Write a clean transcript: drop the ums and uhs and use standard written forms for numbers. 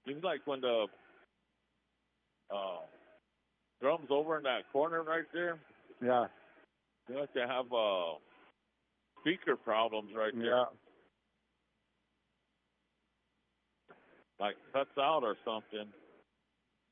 Seems like when the drum's over in that corner right there, Yeah. you have to have speaker problems right there. Yeah. Like cuts out or something.